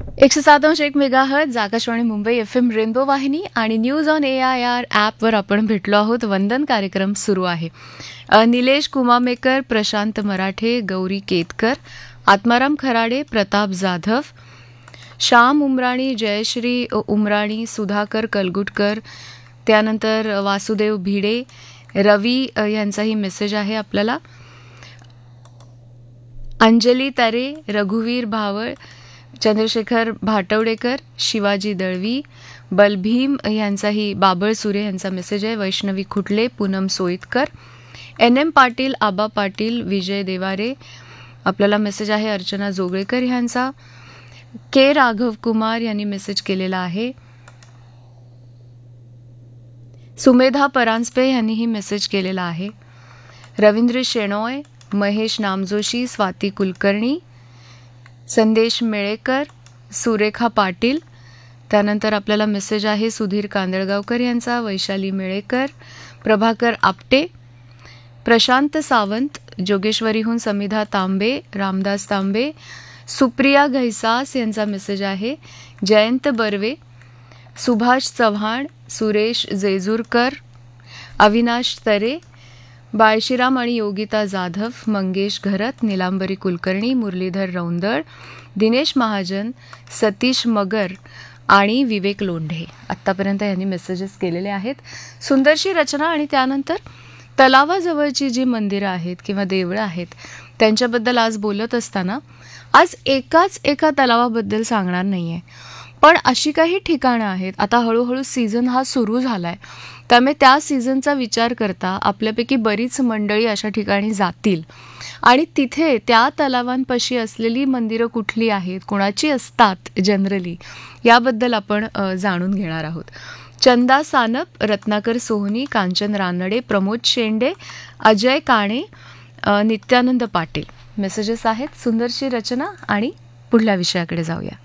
107.1 megahertz Akashvani Mumbai FM rainbow वाहिनी आणि news on AIR ॲपवर आपण भेटलो आहोत. वंदन कार्यक्रम सुरू आहे. निलेश कुमामेकर, प्रशांत मराठे, गौरी केतकर, आत्माराम खराडे, प्रताप जाधव, श्याम उमराणी, जयश्री उमराणी, सुधाकर कलगुटकर, त्यानंतर वासुदेव भिडे, रवी यांचाही मेसेज आहे आपल्याला, अंजली तरे, रघुवीर भावळ, चंद्रशेखर भाटवडेकर, शिवाजी दळवी, बलभीम यांचाही, बाबळ सुरे यांचा मेसेज आहे, वैष्णवी खुटले, पूनम सोईतकर, NM पाटील, आबा पाटील, विजय देवारे, आपल्याला मेसेज आहे अर्चना जोगळेकर यांचा, के राघव कुमार यांनी मेसेज केलेला आहे, सुमेधा परांजपे यांनीही मेसेज केलेला आहे, रवींद्र शेणोय, महेश नामजोशी, स्वाती कुलकर्णी, संदेश मेळेकर, सुरेखा पाटील, त्यानंतर आपल्याला मेसेज आहे सुधीर कांदळगावकर यांचा, वैशाली मेळेकर, प्रभाकर आपटे, प्रशांत सावंत, जोगेश्वरीहून समिधा तांबे, रामदास तांबे, सुप्रिया घैसास यांचा मेसेज आहे, जयंत बर्वे, सुभाष चव्हाण, सुरेश जेजूरकर, अविनाश तरे, बाळशीराम आणि योगिता जाधव, मंगेश घरत, निलांबरी कुलकर्णी, मुरलीधर रौंदळ, दिनेश महाजन, सतीश मगर आणि विवेक लोंढे. आत्तापर्यंत यांनी मेसेजेस केलेले आहेत. सुंदरशी रचना आणि त्यानंतर तलावाजवळची जी मंदिरं आहेत किंवा देवळं आहेत त्यांच्याबद्दल आज बोलत असताना आज एका तलावाबद्दल सांगणार नाही आहे, पण अशी काही ठिकाणं आहेत. आता हळूहळू सीझन हा सुरू झाला आहे, त्यामुळे त्या सीझनचा विचार करता आपल्यापैकी बरीच मंडळी अशा ठिकाणी जातील आणि तिथे त्या तलावांपाशी असलेली मंदिरं कुठली आहेत, कोणाची असतात जनरली, याबद्दल आपण जाणून घेणार आहोत. चंदा सानप, रत्नाकर सोहनी, कांचन रानडे, प्रमोद शेंडे, अजय काणे, नित्यानंद पाटील मेसेजेस आहेत. सुंदरशी रचना आणि पुढल्या विषयाकडे जाऊया.